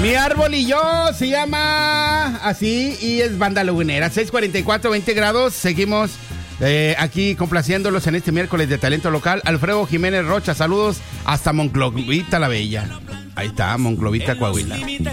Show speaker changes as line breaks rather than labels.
Mi árbol y yo se llama así y es banda lagunera. 6:44, 20 grados. Seguimos aquí complaciéndolos en este miércoles de talento local. Alfredo Jiménez Rocha, saludos hasta Monclovita la Bella. Ahí está, Monclovita, Coahuila.